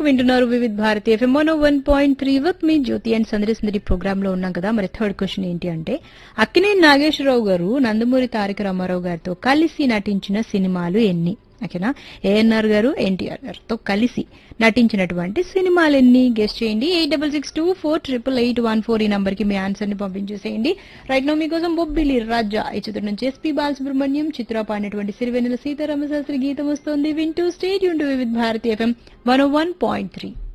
Clock వింటున్నారు Vividh Bharati FM 101.3 with me Jyothi and సందడి programme లో ఉన్నాం కదా. మరి థర్డ్ క్వశ్చన్ ఏంటి అంటే, అక్కినేని నాగేశ్వరరావు గారు నందమూరి తారక రామారావు గారితో కలిసి నటించిన సినిమాలు ఎన్ని? ఓకేనా, ఏఎన్ఆర్ గారు ఎన్టీఆర్ గారితో కలిసి నటించినటువంటి సినిమాలు ఎన్ని గెస్ట్ చేయండి. 8662488814 ఈ నంబర్ కి మీ ఆన్సర్ ని పంపించేసేయండి. రైట్ నో మీకోసం బొబ్బిలి రాజా ఈ చిత్రం నుంచి ఎస్పీ బాలసుబ్రహ్మణ్యం చిత్ర పాడినటువంటి సిరివెన్నెల సీతారామ శాస్త్రి గీతం వస్తోంది. వింటూ state Yoon to Vividh Bharati FM 101.3.